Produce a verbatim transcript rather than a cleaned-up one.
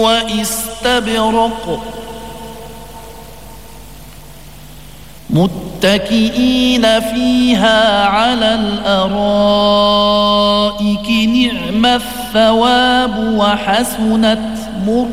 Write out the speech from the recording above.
واستبرق متكئين فيها على الأرائك نعم الثواب وحسنت مرتفقا